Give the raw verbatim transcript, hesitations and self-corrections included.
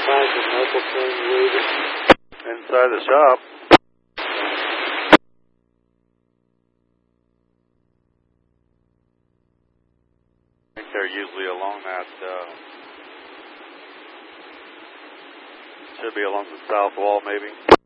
Michael Mapleton, leaving. Inside the shop. I think they're usually along that, uh, should be along the south wall maybe.